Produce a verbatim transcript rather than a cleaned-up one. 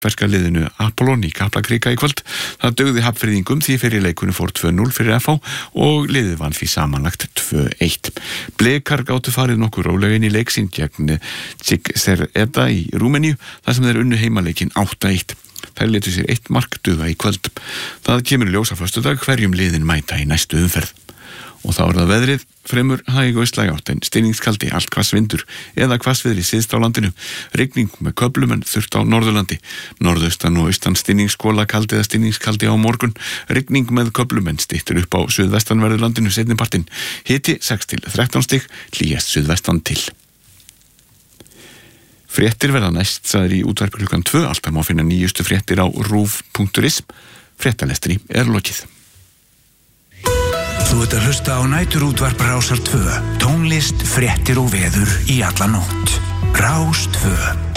ferska liðinu Apollon í Kaplakrika í kvöld. Það dugði Hafnfirðingum því fyrir leikunum fór tvö núll fyrir F H og liðið vann því samanlagt tvö eitt. Blikar gátu farið nokkur rólega inn í leik sín gegn Cigsereda í Rúmeníu þar sem þeir unnu heimaleikinn átta eitt. Þær létu sér eitt mark duga í kvöld. Það kemur í ljós á föstudag hverjum liðin mæta í næstu umferð. Og þá er það veðrið, fremur hæg og austlæg átt en stinningskaldi, allt hvassvindur eða hvassviðri syðst á landinu, rigning með köflum en þurrt á Norðurlandi, norðaustan og austan stinningsskóla kaldi eða stinningskaldi á morgun, rigning með köflum en styttir upp á suðvestanverðu landinu seinnipartinn, hiti sex til þrettán stig, hlýjast suðvestan til. Fréttir verða næst, sagðir í útvarpi klukkan tvö, alltaf má finna nýjustu fréttir á rúv punktur is, fréttalestri er lokið. Þú ert að hlusta á næturútvarp Rásar tvö, tónlist, fréttir og veður í alla nótt. Rás tvö.